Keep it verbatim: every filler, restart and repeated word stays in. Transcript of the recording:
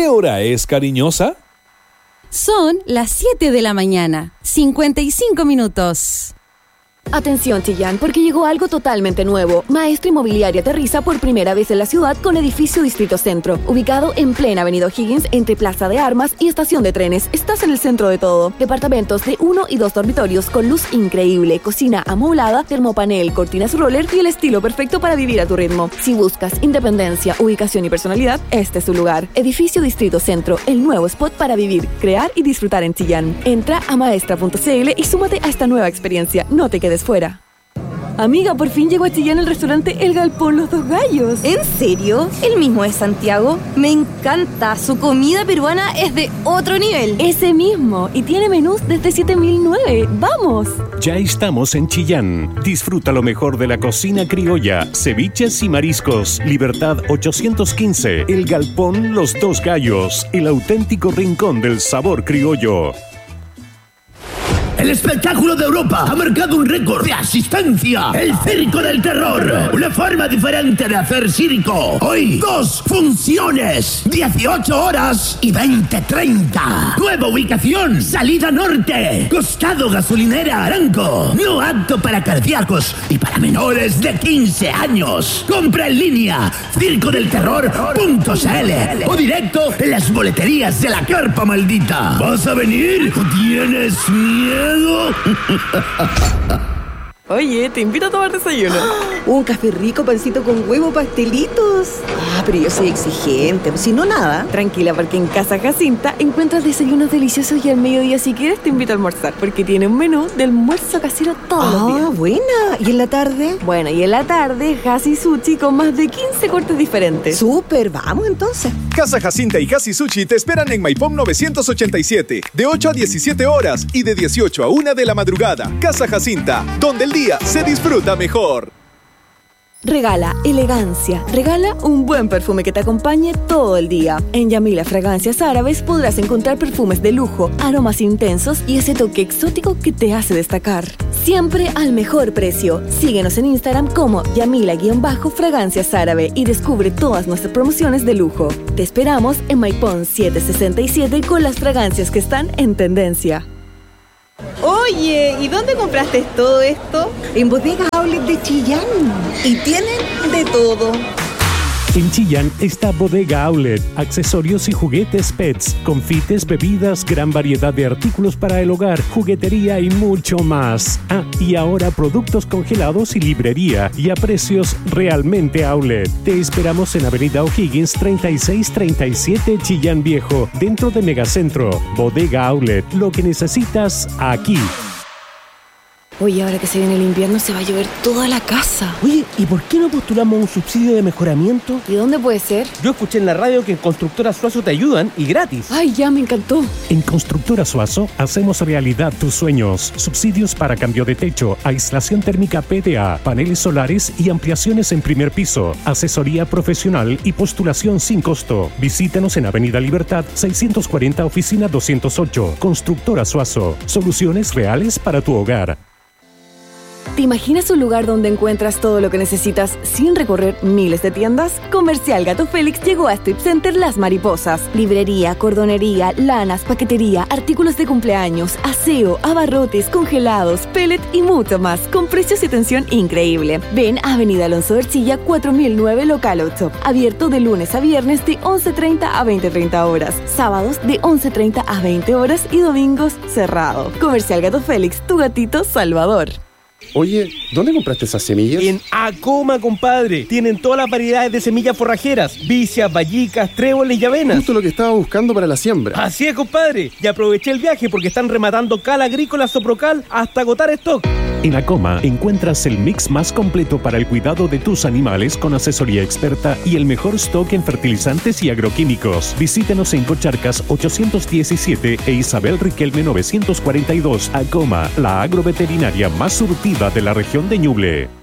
¿Qué hora es, cariñosa? Son las siete de la mañana, cincuenta y cinco minutos. Atención Chillán, porque llegó algo totalmente nuevo. Maestra Inmobiliaria aterriza por primera vez en la ciudad con edificio Distrito Centro, ubicado en plena Avenida O'Higgins, entre Plaza de Armas y Estación de Trenes. Estás en el centro de todo. Departamentos de uno y dos dormitorios con luz increíble, cocina amoblada, termopanel, cortinas roller y el estilo perfecto para vivir a tu ritmo. Si buscas independencia, ubicación y personalidad, este es tu lugar. Edificio Distrito Centro, el nuevo spot para vivir, crear y disfrutar en Chillán. Entra a maestra punto c l y súmate a esta nueva experiencia. No te quedes fuera. Amiga, por fin llegó a Chillán el restaurante El Galpón Los Dos Gallos. ¿En serio? ¿El mismo de Santiago? Me encanta, su comida peruana es de otro nivel. Ese mismo, y tiene menús desde siete mil nueve. ¡Vamos! Ya estamos en Chillán. Disfruta lo mejor de la cocina criolla, ceviches y mariscos. Libertad ochocientos quince, El Galpón Los Dos Gallos, el auténtico rincón del sabor criollo. El espectáculo de Europa ha marcado un récord de asistencia. El Circo del Terror. Una forma diferente de hacer circo. Hoy, dos funciones. dieciocho horas y veinte treinta. Nueva ubicación. Salida norte. Costado gasolinera Aranco. No apto para cardíacos y para menores de quince años. Compra en línea. circo del terror punto c l o directo en las boleterías de la carpa maldita. ¿Vas a venir o tienes miedo? Oye, te invito a tomar desayuno. Un café rico, pancito con huevo, pastelitos. Ah, pero yo soy exigente, si no nada. Tranquila, porque en Casa Jacinta encuentras desayunos deliciosos y al mediodía, si quieres, te invito a almorzar, porque tiene un menú de almuerzo casero todos los días. Ah, buena. ¿Y en la tarde? Bueno, y en la tarde, Hasi Sushi con más de quince cortes diferentes. Súper, vamos entonces. Casa Jacinta y Hasi Sushi te esperan en Maipom novecientos ochenta y siete, de ocho a diecisiete horas y de dieciocho a una de la madrugada. Casa Jacinta, donde el día se disfruta mejor. Regala elegancia, regala un buen perfume que te acompañe todo el día. En Yamila Fragancias Árabes podrás encontrar perfumes de lujo, aromas intensos y ese toque exótico que te hace destacar. Siempre al mejor precio. Síguenos en Instagram como Yamila-Fragancias Árabe y descubre todas nuestras promociones de lujo. Te esperamos en Maipón setecientos sesenta y siete con las fragancias que están en tendencia. Oye, ¿y dónde compraste todo esto? En Bodega Outlet de Chillán. Y tienen de todo. En Chillán está Bodega Outlet, accesorios y juguetes pets, confites, bebidas, gran variedad de artículos para el hogar, juguetería y mucho más. Ah, y ahora productos congelados y librería y a precios realmente outlet. Te esperamos en Avenida O'Higgins treinta y seis treinta y siete Chillán Viejo, dentro de Megacentro. Bodega Outlet, lo que necesitas aquí. Oye, ahora que se viene el invierno se va a llover toda la casa. Oye, ¿y por qué no postulamos un subsidio de mejoramiento? ¿Y dónde puede ser? Yo escuché en la radio que en Constructora Suazo te ayudan y gratis. Ay, ya me encantó. En Constructora Suazo hacemos realidad tus sueños. Subsidios para cambio de techo, aislación térmica P D A, paneles solares y ampliaciones en primer piso, asesoría profesional y postulación sin costo. Visítanos en Avenida Libertad seiscientos cuarenta, oficina doscientos ocho. Constructora Suazo. Soluciones reales para tu hogar. ¿Te imaginas un lugar donde encuentras todo lo que necesitas sin recorrer miles de tiendas? Comercial Gato Félix llegó a Strip Center Las Mariposas. Librería, cordonería, lanas, paquetería, artículos de cumpleaños, aseo, abarrotes, congelados, pellet y mucho más, con precios y atención increíble. Ven a Avenida Alonso de Ercilla cuatro mil nueve Local ocho. Abierto de lunes a viernes de once treinta a veinte treinta horas. Sábados de once treinta a veinte horas y domingos cerrado. Comercial Gato Félix, tu gatito salvador. Oye, ¿dónde compraste esas semillas? En Acoma, compadre. Tienen todas las variedades de semillas forrajeras. Vicias, vallicas, tréboles y avenas. Justo lo que estaba buscando para la siembra. Así es, compadre. Y aproveché el viaje porque están rematando Cal Agrícola Soprocal hasta agotar stock. En Acoma encuentras el mix más completo para el cuidado de tus animales con asesoría experta y el mejor stock en fertilizantes y agroquímicos. Visítenos en Cocharcas ochocientos diecisiete e Isabel Riquelme novecientos cuarenta y dos. Acoma, la agroveterinaria más surtida de la región de Ñuble.